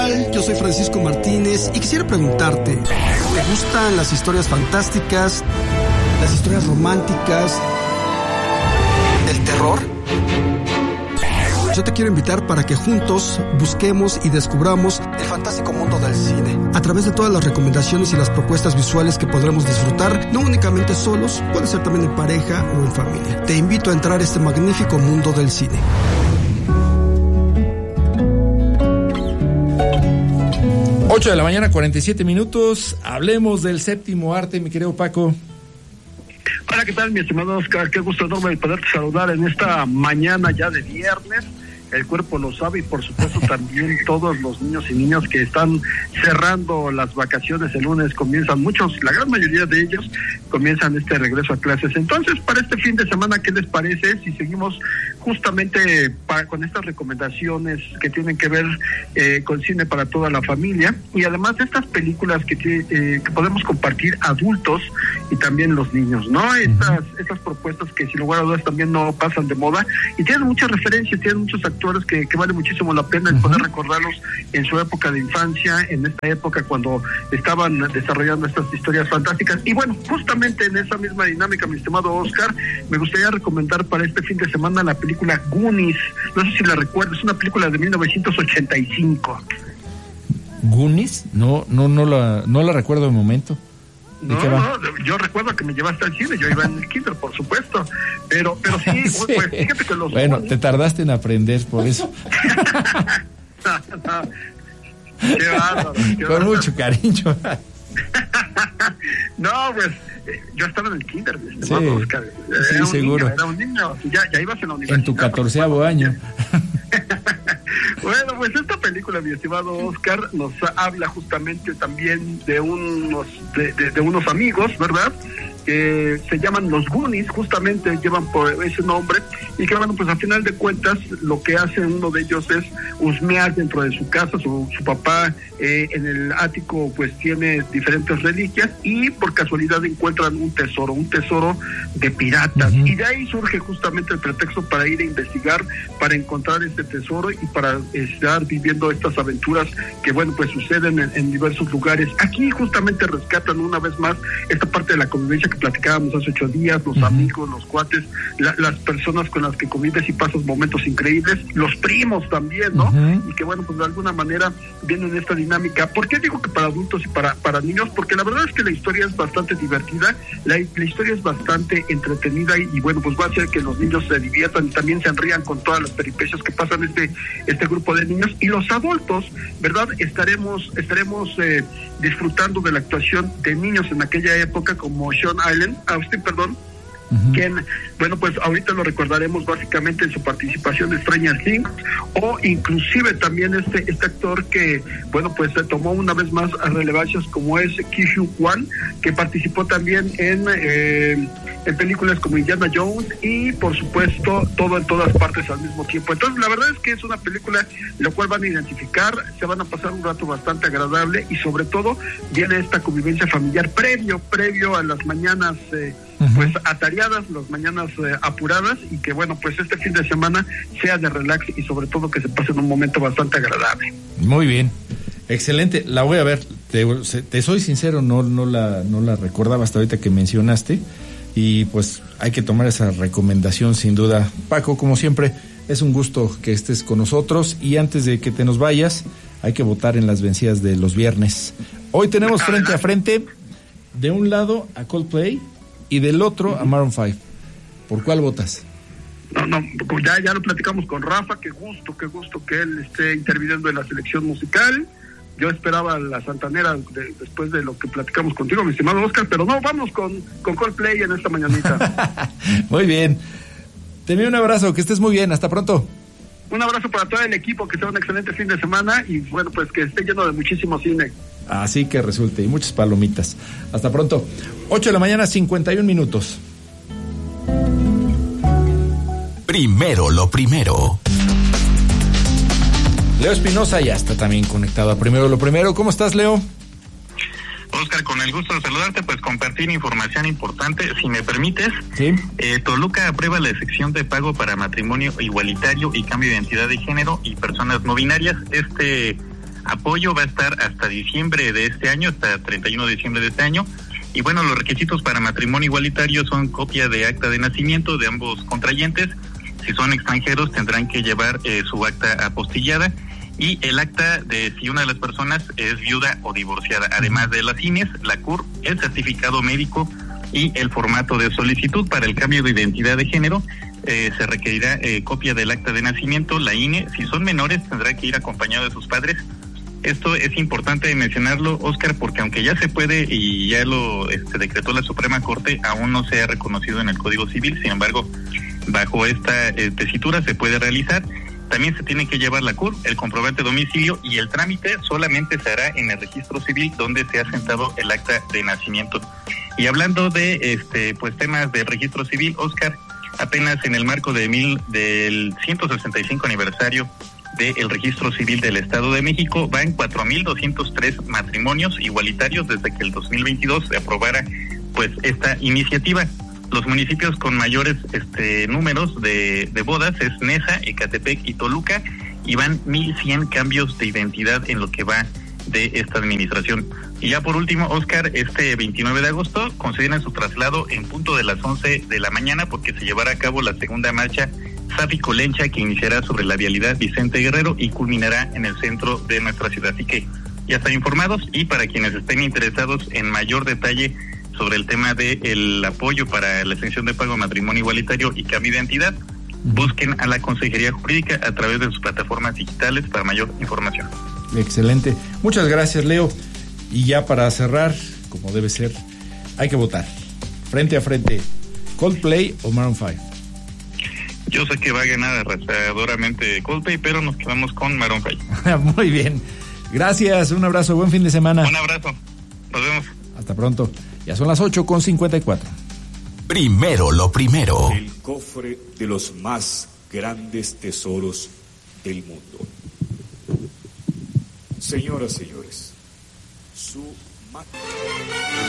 Yo soy Francisco Martínez y quisiera preguntarte, ¿te gustan las historias fantásticas, las historias románticas, del terror? Yo te quiero invitar para que juntos busquemos y descubramos el fantástico mundo del cine, a través de todas las recomendaciones y las propuestas visuales que podremos disfrutar, no únicamente solos, puede ser también en pareja o en familia. Te invito a entrar a este magnífico mundo del cine. 8 de la mañana, 47 minutos. Hablemos del séptimo arte, mi querido Paco. Hola, ¿qué tal, mi estimado Oscar? Qué gusto enorme poderte saludar en esta mañana ya de viernes. El cuerpo lo sabe y por supuesto también todos los niños y niñas que están cerrando las vacaciones el lunes comienzan, muchos, la gran mayoría de ellos comienzan este regreso a clases. Entonces, para este fin de semana, ¿qué les parece si seguimos justamente con estas recomendaciones que tienen que ver con cine para toda la familia y además de estas películas que podemos compartir adultos y también los niños, ¿no? Estas propuestas que sin lugar a dudas también no pasan de moda y tienen muchas referencias, tienen muchos actores que vale muchísimo la pena el poder recordarlos en su época de infancia, en esta época cuando estaban desarrollando estas historias fantásticas. Y bueno, justamente en esa misma dinámica, mi estimado Oscar, me gustaría recomendar para este fin de semana la película Goonies. No sé si la recuerdas, es una película de 1985. ¿Goonies? No la recuerdo de momento. No, yo recuerdo que me llevaste al cine, yo iba en el kinder, por supuesto, pero sí, sí. Pues fíjate que los... Bueno, te tardaste en aprender, por eso. Qué bárbaro. Con mucho cariño. No, pues, yo estaba en el kinder, sí, Oscar. Sí, seguro. Era un niño, ya ibas en la universidad. En tu 14º año. Bueno, pues esta película, mi estimado Oscar, nos habla justamente también de unos amigos, ¿verdad? Que se llaman los Goonies, justamente llevan por ese nombre, y que bueno, pues al final de cuentas lo que hace uno de ellos es husmear dentro de su casa. Su papá en el ático pues tiene diferentes reliquias y por casualidad encuentran un tesoro de piratas, y de ahí surge justamente el pretexto para ir a investigar, para encontrar este tesoro y para estar viviendo estas aventuras que bueno, pues suceden en diversos lugares. Aquí justamente rescatan una vez más esta parte de la convivencia que platicábamos hace 8 días, los amigos, los cuates, las personas con las que convives y pasas momentos increíbles, los primos también, ¿no? Y que bueno, pues de alguna manera vienen esta dinámica. ¿Por qué digo que para adultos y para niños? Porque la verdad es que la historia es bastante divertida, la historia es bastante entretenida y bueno, pues va a hacer que los niños se diviertan y también se rían con todas las peripecias que pasan este grupo de niños, y los adultos, ¿verdad? Estaremos disfrutando de la actuación de niños en aquella época como Sean Austin, quien, bueno, pues ahorita lo recordaremos básicamente en su participación en Stranger Things, o inclusive también este actor que, bueno, pues se tomó una vez más a relevancias como es Ki-Hyu Kwan, que participó también en películas como Indiana Jones y por supuesto Todo en Todas Partes al mismo tiempo. Entonces la verdad es que es una película la cual van a identificar, se van a pasar un rato bastante agradable y sobre todo viene esta convivencia familiar previo a las mañanas pues atareadas, las mañanas apuradas, y que bueno, pues este fin de semana sea de relax y sobre todo que se pase en un momento bastante agradable. Muy bien, excelente, la voy a ver. Te soy sincero, no la recordaba hasta ahorita que mencionaste, y pues hay que tomar esa recomendación sin duda. Paco, como siempre, es un gusto que estés con nosotros, y antes de que te nos vayas, hay que votar en las vencidas de los viernes. Hoy tenemos frente a frente, de un lado a Coldplay y del otro a Maroon 5. ¿Por cuál votas? No, ya lo platicamos con Rafa, qué gusto que él esté interviniendo en la selección musical. Yo esperaba la santanera después de lo que platicamos contigo, mi estimado Oscar, pero no, vamos con Coldplay en esta mañanita. Muy bien. Te envío un abrazo, que estés muy bien, hasta pronto. Un abrazo para todo el equipo, que sea un excelente fin de semana y bueno, pues que esté lleno de muchísimo cine. Así que resulte, y muchas palomitas. Hasta pronto. 8 de la mañana, 51 minutos. Primero lo primero. Leo Espinosa ya está también conectado a Primero lo Primero. ¿Cómo estás, Leo? Oscar, con el gusto de saludarte, pues compartir información importante, si me permites. Sí. Toluca aprueba la excepción de pago para matrimonio igualitario y cambio de identidad de género y personas no binarias. Este apoyo va a estar hasta diciembre de este año, hasta 31 de diciembre de este año. Y bueno, los requisitos para matrimonio igualitario son copia de acta de nacimiento de ambos contrayentes. Si son extranjeros tendrán que llevar su acta apostillada y el acta de si una de las personas es viuda o divorciada, además de las INES, la CUR, el certificado médico y el formato de solicitud. Para el cambio de identidad de género se requerirá copia del acta de nacimiento, la INE. Si son menores tendrá que ir acompañado de sus padres. Esto es importante mencionarlo, Oscar, porque aunque ya se puede y ya lo decretó la Suprema Corte, aún no se ha reconocido en el Código Civil. Sin embargo, bajo esta tesitura se puede realizar. También se tiene que llevar la CUR, el comprobante de domicilio, y el trámite solamente se hará en el registro civil donde se ha sentado el acta de nacimiento. Y hablando de pues temas de registro civil, Oscar, apenas en el marco del 165 aniversario del registro civil del Estado de México van 4,203 matrimonios igualitarios desde que el 2022 se aprobara pues esta iniciativa. Los municipios con mayores números de bodas es Neza, Ecatepec y Toluca, y van 1,100 cambios de identidad en lo que va de esta administración. Y ya por último, Oscar, 29 de agosto consideran su traslado en punto de las 11 de la mañana porque se llevará a cabo la segunda marcha Sáfico-Lencha, que iniciará sobre la vialidad Vicente Guerrero y culminará en el centro de nuestra ciudad. Así que ya están informados, y para quienes estén interesados en mayor detalle sobre el tema del apoyo para la exención de pago matrimonio igualitario y cambio de identidad, busquen a la Consejería Jurídica a través de sus plataformas digitales para mayor información. Excelente. Muchas gracias, Leo. Y ya para cerrar, como debe ser, hay que votar. Frente a frente, Coldplay o Maroon 5. Yo sé que va a ganar arrasadoramente Coldplay, pero nos quedamos con Maroon 5. Muy bien. Gracias, un abrazo, buen fin de semana. Un abrazo. Nos vemos. Hasta pronto. Ya son las 8:54. Primero lo primero. El cofre de los más grandes tesoros del mundo. Señoras, señores, su